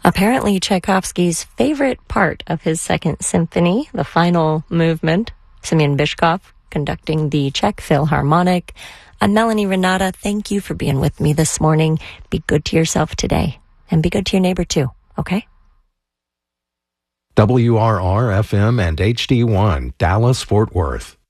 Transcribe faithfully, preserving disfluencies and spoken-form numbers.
Apparently Tchaikovsky's favorite part of his Second Symphony, the final movement, Semyon Bychkov conducting the Czech Philharmonic. I'm Melanie Renata. Thank you for being with me this morning. Be good to yourself today, and be good to your neighbor too, okay? W R R F M and H D one, Dallas, Fort Worth.